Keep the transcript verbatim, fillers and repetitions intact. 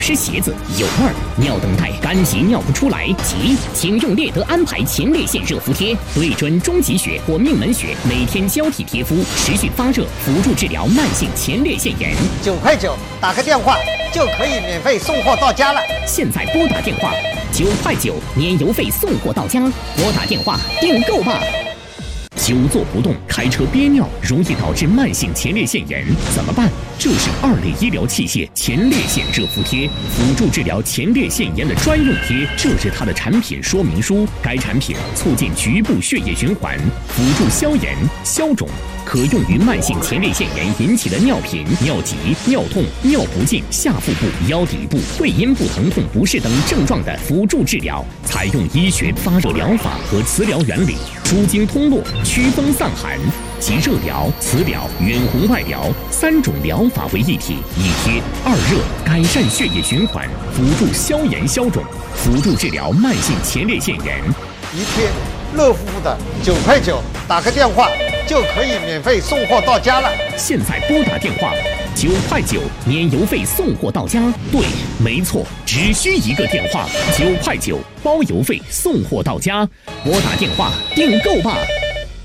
湿鞋子有味儿，尿等待干急尿不出来，急，请用列德安排前列腺热敷贴，对准中极穴或命门穴，每天交替贴敷，持续发热，辅助治疗慢性前列腺炎。 九块九，打个电话就可以免费送货到家了。 现在拨打电话，九块九，年邮费送货到家。拨打电话订购吧。久坐不动，开车憋尿，容易导致慢性前列腺炎，怎么办？这是二类医疗器械前列腺热敷贴，辅助治疗前列腺炎的专用贴。这是它的产品说明书。该产品促进局部血液循环，辅助消炎消肿，可用于慢性前列腺炎引起的尿频、尿急、尿痛、尿不尽、下腹部、腰底部、会阴部疼痛不适等症状的辅助治疗。采用医学发热疗法和磁疗原理，疏经通络，驱风散寒，集热疗、磁疗、远红外疗三种疗法为一体，一贴二热，改善血液循环，辅助消炎消肿，辅助治疗慢性前列腺炎。 一贴热敷敷的九块九，打个电话就可以免费送货到家了。 现在拨打电话，九块九，年邮费送货到家。对，没错，只需一个电话，九块九，包邮费送货到家。拨打电话订购吧。